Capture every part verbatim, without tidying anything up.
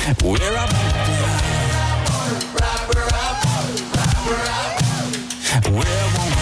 Where I Where I won't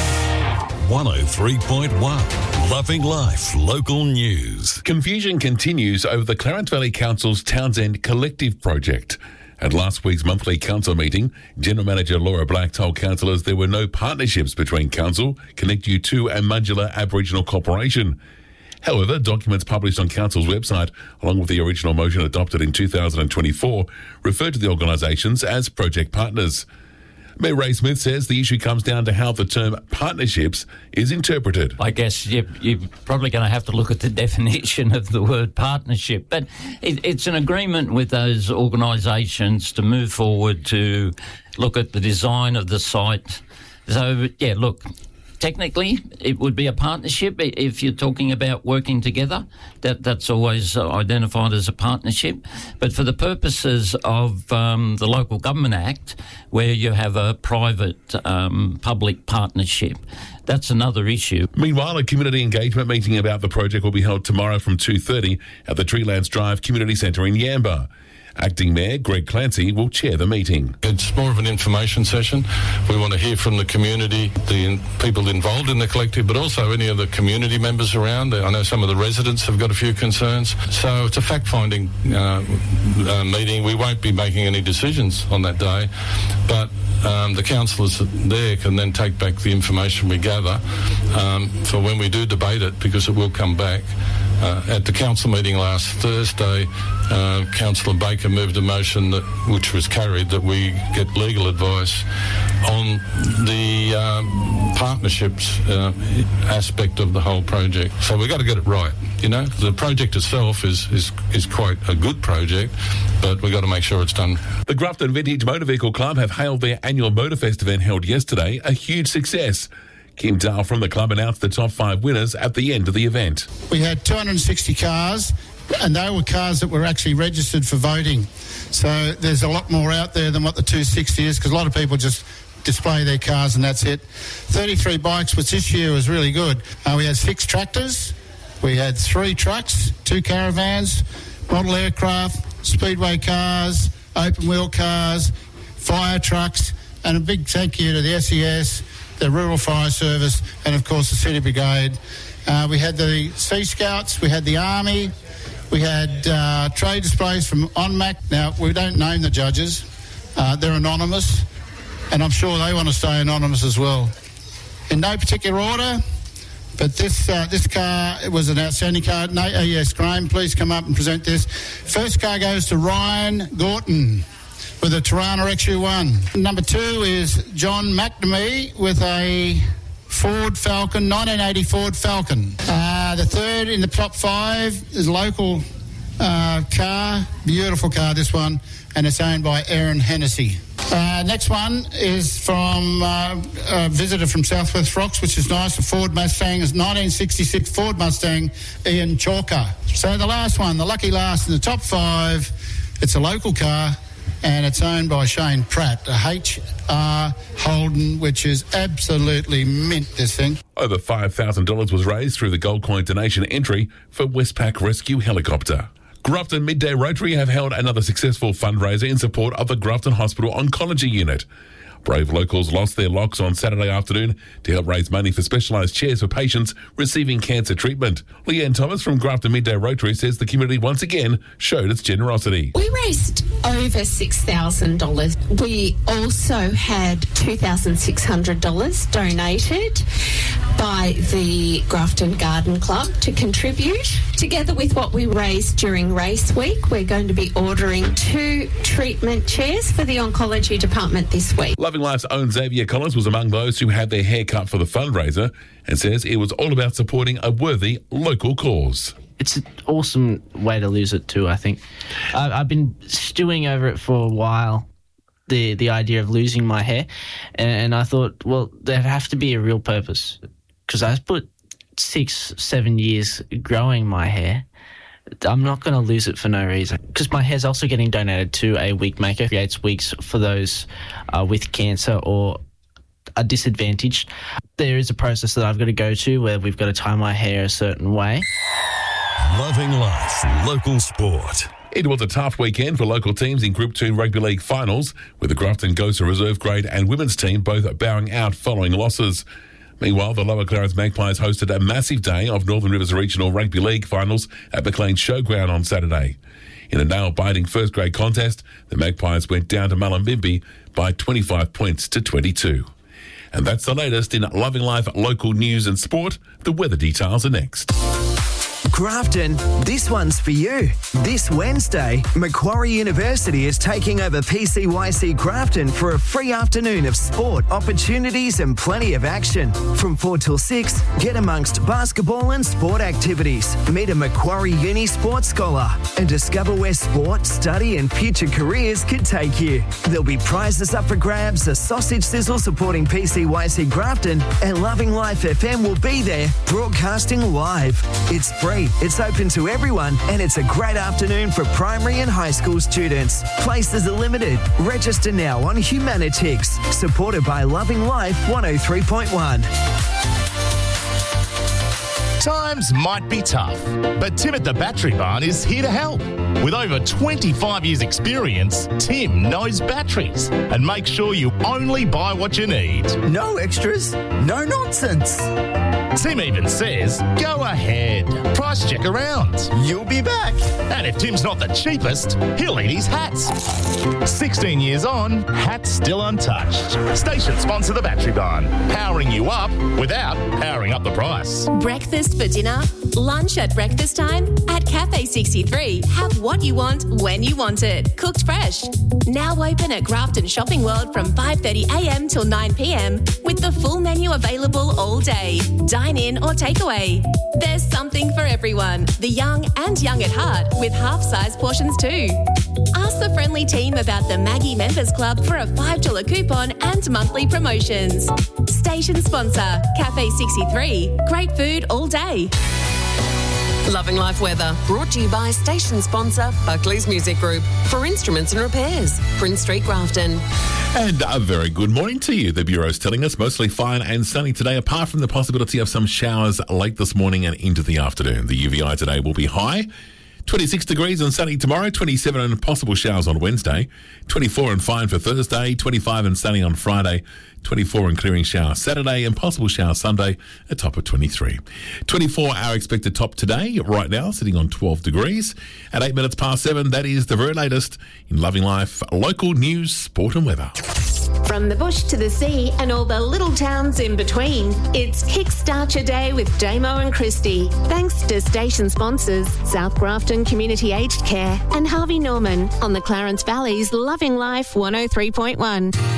be. one oh three point one Loving Life Local News. Confusion continues over the Clarence Valley Council's Townsend Collective project. At last week's monthly council meeting, General Manager Laura Black told councillors there were no partnerships between council, Connect U two and Mudgilla Aboriginal Corporation. However, documents published on council's website, along with the original motion adopted in two thousand twenty-four, refer to the organisations as project partners. Mayor Ray Smith says the issue comes down to how the term partnerships is interpreted. I guess you're, you're probably going to have to look at the definition of the word partnership, but it, it's an agreement with those organisations to move forward to look at the design of the site. So, yeah, look, technically it would be a partnership if you're talking about working together. That That's always identified as a partnership. But for the purposes of um, the Local Government Act, where you have a private um, public partnership, that's another issue. Meanwhile, a community engagement meeting about the project will be held tomorrow from two thirty at the Treelands Drive Community Centre in Yamba. Acting Mayor Greg Clancy will chair the meeting. It's more of an information session. We want to hear from the community, the people involved in the collective, but also any of the community members around. I know some of the residents have got a few concerns. So it's a fact-finding uh, uh, meeting. We won't be making any decisions on that day, but um, the councillors there can then take back the information we gather um, for when we do debate it, because it will come back. Uh, at the council meeting last Thursday, uh, Councillor Baker moved a motion that, which was carried, that we get legal advice on the um, partnerships uh, aspect of the whole project. So we've got to get it right. You know, the project itself is, is, is quite a good project, but we've got to make sure it's done. The Grafton Vintage Motor Vehicle Club have hailed their annual Motorfest event held yesterday a huge success. Kim Dahl from the club announced the top five winners at the end of the event. We had two hundred sixty cars, and they were cars that were actually registered for voting. So there's a lot more out there than what the two hundred sixty is, because a lot of people just display their cars and that's it. thirty-three bikes, which this year was really good. Uh, we had six tractors, we had three trucks, two caravans, model aircraft, speedway cars, open wheel cars, fire trucks, and a big thank you to the S E S, the Rural Fire Service, and of course the City Brigade. Uh, we had the Sea Scouts, we had the Army, we had uh, trade displays from O N M A C. Now, we don't name the judges. Uh, they're anonymous, and I'm sure they want to stay anonymous as well. In no particular order, but this uh, this car, it was an outstanding car. No, uh, yes, Graham, please come up and present this. First car goes to Ryan Gorton with a Tirana X U one. Number two is John McNamee with a Ford Falcon, nineteen eighty Ford Falcon. Uh, the third in the top five is a local uh, car, beautiful car, this one, and it's owned by Aaron Hennessy. Uh, next one is from uh, a visitor from Southwest Rocks, which is nice, a Ford Mustang, is nineteen sixty-six Ford Mustang, Ian Chalker. So the last one, the lucky last in the top five, it's a local car, and it's owned by Shane Pratt, a H R Holden, which is absolutely mint, this thing. Over five thousand dollars was raised through the Gold Coin donation entry for Westpac Rescue Helicopter. Grafton Midday Rotary have held another successful fundraiser in support of the Grafton Hospital Oncology Unit. Brave locals lost their locks on Saturday afternoon to help raise money for specialised chairs for patients receiving cancer treatment. Leanne Thomas from Grafton Midday Rotary says the community once again showed its generosity. We raised over six thousand dollars. We also had two thousand six hundred dollars donated by the Grafton Garden Club to contribute. Together with what we raised during race week, we're going to be ordering two treatment chairs for the oncology department this week. Loving Life's own Xavier Collins was among those who had their hair cut for the fundraiser and says it was all about supporting a worthy local cause. It's an awesome way to lose it too, I think. I've, I've been stewing over it for a while, the the idea of losing my hair, and, and I thought, well, there'd have to be a real purpose, because I put six, seven years growing my hair. I'm not going to lose it for no reason, because my hair's also getting donated to a wig maker who creates wigs for those uh, with cancer or are disadvantaged. There is a process that I've got to go to where we've got to tie my hair a certain way. Loving Life Local Sport. It was a tough weekend for local teams in Group two Rugby League finals, with the Grafton Ghosts reserve grade and women's team both bowing out following losses. Meanwhile, the Lower Clarence Magpies hosted a massive day of Northern Rivers Regional Rugby League finals at McLean Showground on Saturday. In a nail-biting first-grade contest, the Magpies went down to Mullumbimby by twenty-five points to twenty-two. And that's the latest in Loving Life local news and sport. The weather details are next. Grafton, this one's for you. This Wednesday, Macquarie University is taking over P C Y C Grafton for a free afternoon of sport, opportunities and plenty of action. From four till six, get amongst basketball and sport activities. Meet a Macquarie Uni sports scholar and discover where sport, study and future careers could take you. There'll be prizes up for grabs, a sausage sizzle supporting P C Y C Grafton, and Loving Life F M will be there broadcasting live. It's free. It's open to everyone and it's a great afternoon for primary and high school students. Places are limited. Register now on Humanitix. Supported by Loving Life one oh three point one. Times might be tough, but Tim at the Battery Barn is here to help. With over twenty-five years experience, Tim knows batteries and makes sure you only buy what you need. No extras, no nonsense. Tim even says, go ahead, price check around. You'll be back. And if Tim's not the cheapest, he'll eat his hats. sixteen years on, hats still untouched. Station sponsor the Battery Barn, powering you up without powering up the price. Breakfast for dinner, lunch at breakfast time. At Cafe sixty-three, have what you want when you want it. Cooked fresh. Now open at Grafton Shopping World from five thirty a m till nine p m with the full menu available all day. Dine in or takeaway. There's something for everyone, the young and young at heart, with half-size portions too. Ask the friendly team about the Maggie Members Club for a five dollars coupon and monthly promotions. Station sponsor, Cafe sixty-three. Great food all day. Loving Life weather, brought to you by station sponsor Buckley's Music Group for instruments and repairs, Prince Street, Grafton. And a very good morning to you. The Bureau's telling us mostly fine and sunny today, apart from the possibility of some showers late this morning and into the afternoon. The U V I today will be high. twenty-six degrees and sunny tomorrow, twenty-seven and possible showers on Wednesday, twenty-four and fine for Thursday, twenty-five and sunny on Friday, twenty-four and clearing shower Saturday and possible shower Sunday, a top of twenty-three. twenty-four our expected top today, right now sitting on twelve degrees. At eight minutes past seven, that is the very latest in Loving Life, local news, sport and weather. From the bush to the sea and all the little towns in between, it's Kickstart Your Day with Damo and Christy. Thanks to station sponsors South Grafton Community Aged Care and Harvey Norman on the Clarence Valley's Loving Life one oh three point one.